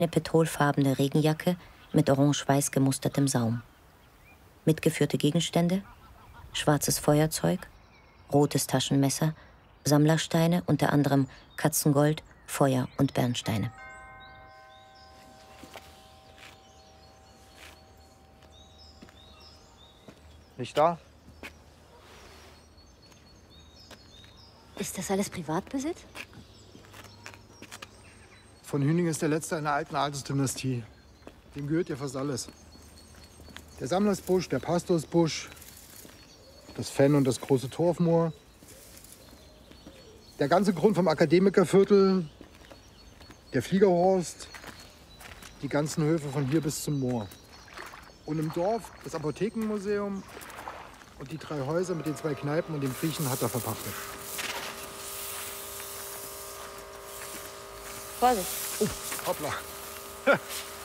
eine petrolfarbene Regenjacke mit orange-weiß gemustertem Saum. Mitgeführte Gegenstände: schwarzes Feuerzeug, rotes Taschenmesser, Sammlersteine, unter anderem Katzengold, Feuer und Bernsteine. Nicht da? Ist das alles Privatbesitz? Von Hüning ist der letzte einer alten Adelsdynastie. Dem gehört ja fast alles. Der Sammlersbusch, der Pastorsbusch, das Fenn und das große Torfmoor, der ganze Grund vom Akademikerviertel, der Fliegerhorst, die ganzen Höfe von hier bis zum Moor. Und im Dorf das Apothekenmuseum und die 3 Häuser mit den 2 Kneipen und dem Griechen hat er verpachtet. Vorsicht. Oh, hoppla.